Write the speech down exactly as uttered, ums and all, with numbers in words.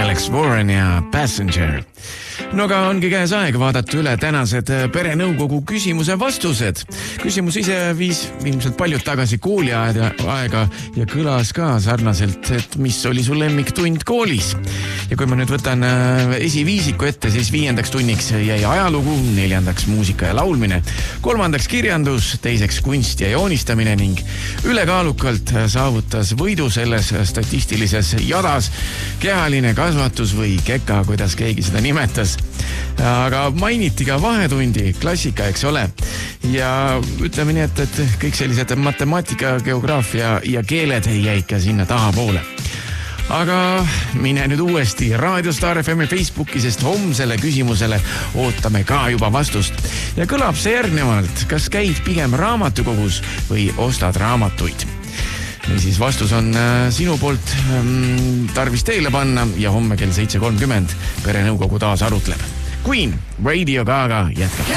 Alex Warren ja Passenger. No aga ongi käes aeg vaadata üle tänased perenõukogu küsimuse vastused. Küsimus ise viis ilmselt paljud tagasi kooli aega ja kõlas ka sarnaselt, et mis oli su lemmiktund koolis. Ja kui ma nüüd võtan esiviisiku ette, siis viiendaks tunniks jäi ajalugu, neljandaks muusika ja laulmine, kolmandaks kirjandus, teiseks kunst ja joonistamine ning ülekaalukalt saavutas võidu selles statistilises jadas kehaline kasvatus või keka, kuidas keegi seda nimetas. Aga mainiti ka vahetundi, klassika, eks ole. Ja ütleme nii, et, et kõik sellised matemaatika, geograafia ja keeled jäid ka sinna taha poole. Aga mine nüüd uuesti Raadio Star F M Facebooki, sest homsele küsimusele ootame ka juba vastust. Ja kõlab see järgnevalt, kas käid pigem raamatukogus või ostad raamatuid? Niisiis vastus on sinu poolt tarvis teile panna ja homme kell seitse kolmkümmend perenõukogu taas arutleb. Queen, Radio Gaga jätkab.